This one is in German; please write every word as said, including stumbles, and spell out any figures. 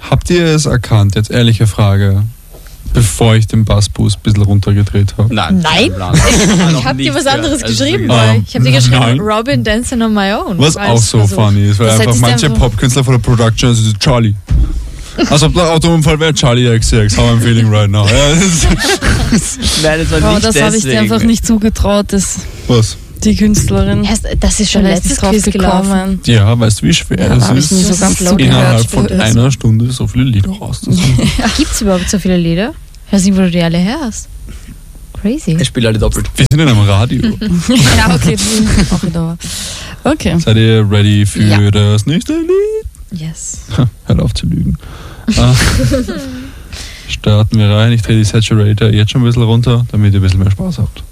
Habt ihr es erkannt? Jetzt ehrliche Frage. Bevor ich den Bassboost ein bisschen runtergedreht habe. Nein. Nein? Ich habe dir was anderes also geschrieben. Ähm, ich habe dir geschrieben, nein. Robin Dancing on My Own. Was auch so Versuch. funny ist, weil Das einfach hättest du manche einfach- Popkünstler von der Production, also Charlie. Als ob der Autounfall wäre, Charlie X X, how I'm feeling right now. Ja, das ist Nein, das war Aber nicht das habe ich dir deswegen. einfach nicht zugetraut, das, was? die Künstlerin. Erst, das ist schon Da ist letztes nicht Quiz drauf gelaufen. gekommen. Ja, weißt du, wie schwer Ja, es hab ich ist, nie so Das ganz ist so innerhalb gehört. von später. einer Stunde so viele Lieder rauszusuchen. Gibt es überhaupt so viele Lieder? Ich weiß nicht, wo du die alle her hast. Crazy. Ich spiele alle doppelt. Wir sind in einem Radio. Ja, okay, die auch wieder. Okay. Seid ihr ready für Ja. das nächste Lied? Yes. Hört auf zu lügen. Ah. Starten wir rein. Ich drehe die Saturator jetzt schon ein bisschen runter, damit ihr ein bisschen mehr Spaß habt.